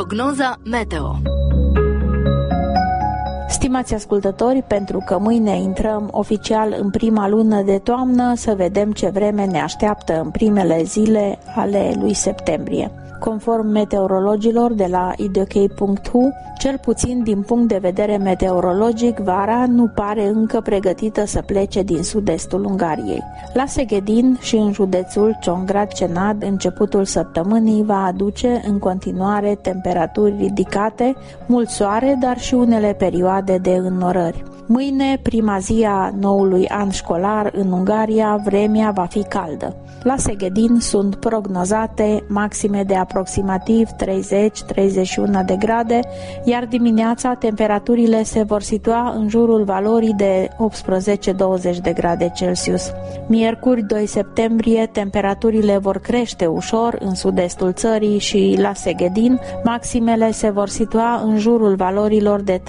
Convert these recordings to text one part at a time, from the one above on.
Prognoza meteo. Stimați ascultători, pentru că mâine intrăm oficial în prima lună de toamnă, să vedem ce vreme ne așteaptă în primele zile ale lui septembrie. Conform meteorologilor de la idok.hu, cel puțin din punct de vedere meteorologic, vara nu pare încă pregătită să plece din sud-estul Ungariei. La Seghedin și în județul Ciongrád-Csanád, începutul săptămânii va aduce în continuare temperaturi ridicate, mult soare, dar și unele perioade de înnorări. Mâine, prima zi a noului an școlar în Ungaria, vremea va fi caldă. La Seghedin sunt prognozate maxime de aproximativ 30-31 de grade, iar dimineața temperaturile se vor situa în jurul valorii de 18-20 de grade Celsius. Miercuri, 2 septembrie, temperaturile vor crește ușor în sud-estul țării și la Seghedin maximele se vor situa în jurul valorilor de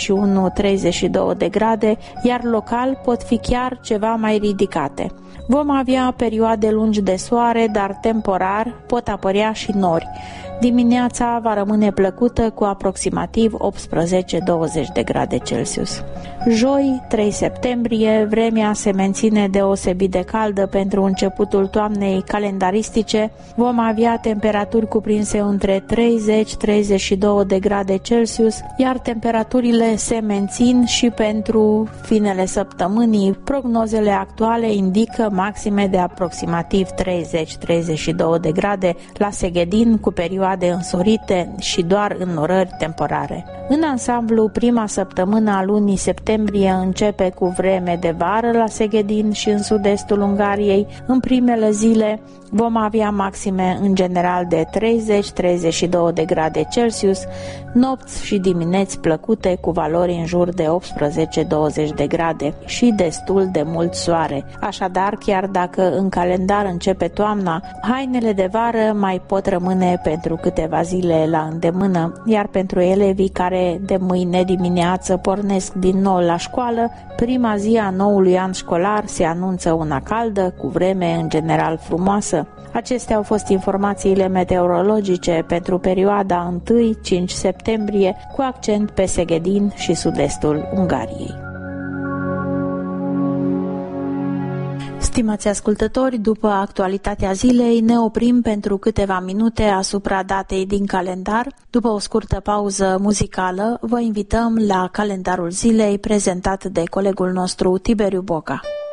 31-32 de grade, iar local pot fi chiar ceva mai ridicate. Vom avea perioade lungi de soare, dar temporar pot apărea și nori. Dimineața va rămâne plăcută cu aproximativ 18-20 de grade Celsius. Joi, 3 septembrie, vremea se menține deosebit de caldă pentru începutul toamnei calendaristice. Vom avea temperaturi cuprinse între 30-32 de grade Celsius, iar temperaturile se mențin și pentru finele săptămânii. Prognozele actuale indică maxime de aproximativ 30-32 de grade la Seghedin, cu perioade însorite și doar înnorări temporare. În ansamblu, prima săptămână a lunii septembrie începe cu vreme de vară la Seghedin și în sud-estul Ungariei. În primele zile vom avea maxime în general de 30-32 de grade Celsius, nopți și dimineți plăcute cu valori în jur de 18-20 de grade și destul de mult soare. Așadar, chiar dacă în calendar începe toamna, hainele de vară mai pot rămâne pentru câteva zile la îndemână, iar pentru elevii care de mâine dimineață pornesc din nou la școală, prima zi a noului an școlar se anunță una caldă, cu vreme în general frumoasă. Acestea au fost informațiile meteorologice pentru perioada 1-5 septembrie, cu accent pe Seghedin și sud-estul Ungariei. Stimați ascultători, după actualitatea zilei, ne oprim pentru câteva minute asupra datei din calendar. După o scurtă pauză muzicală, vă invităm la calendarul zilei prezentat de colegul nostru Tiberiu Boca.